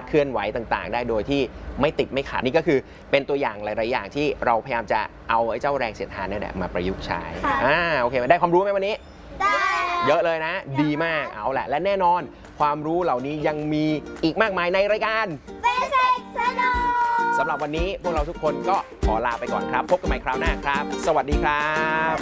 เคลื่อนไหวต่างๆได้โดยที่ไม่ติดไม่ขัดนี่ก็คือเป็นตัวอย่างหลายๆอย่างที่เราพยายามจะเอาไอ้เจ้าแรงเสียดทานนี่แหละมาประยุกต์ใช้โอเคได้ความรู้ไหมวันนี้ได้เยอะเลยนะดีมากเอาแหละและแน่นอนความรู้เหล่านี้ยังมีอีกมากมายในรายการ Basic สนุกสำหรับวันนี้พวกเราทุกคนก็ขอลาไปก่อนครับพบกันใหม่คราวหน้าครับสวัสดีครับ